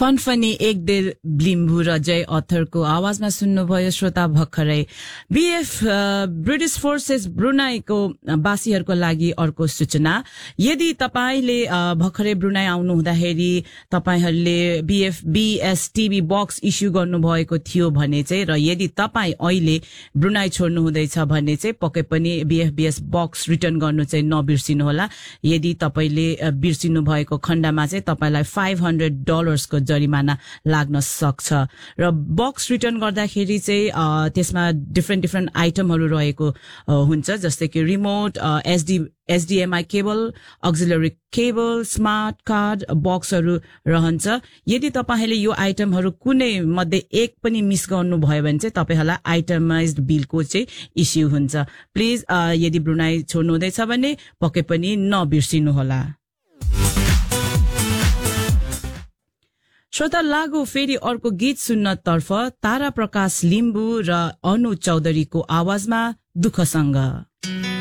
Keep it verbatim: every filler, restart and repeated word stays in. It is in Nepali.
फनफनी एक देर ब्लिम्बु र जय अथरको आवाजमा सुन्नुभयो श्रोता भर्खरै। बीएफ ब्रिटिश फोर्सेस ब्रुनाईको वासीहरूको लागि अर्को सूचना। यदि तपाईले भर्खरै ब्रुनाई आउनु हुँदाखेरि तपाईहरूले BF BS TB box issue गर्नुभएको थियो भने चाहिँ र यदि तपाई अहिले ब्रुनाई छोड्नु हुँदैछ भने चाहिँ पक्कै पनि बीएफ बीएस बक्स रिटर्न गर्नु चाहिँ नबिर्सिनु होला। यदि तपाईले बिर्सिनु भएको खण्डमा चाहिँ तपाईलाई फाइभ हन्ड्रेड डलर्सको जरिमाना लाग्न सक्छ र बक्स रिटर्न गर्दाखेरि चाहिँ त्यसमा डिफ्रेन्ट डिफ्रेन्ट आइटमहरू रहेको हुन्छ, जस्तै कि remote, SD HDMI cable, अक्सिलरी cable, smart card बक्सहरू रहन्छ। यदि तपाईले यो आइटमहरू कुनै मध्ये एक पनि मिस गर्नु भयो भने चाहिँ तपाईहरुलाई आइटमाइज्ड बिलको चाहिँ इस्यु हुन्छ। प्लिज यदि ब्रुनाई छोड्नु हुँदैछ भने पक्कै पनि नबिर्सिनु होला। श्रोता लागु फेरि अर्को गीत सुन्न तर्फ तारा प्रकाश लिम्बु र अनु चौधरीको आवाजमा दुःखसँग।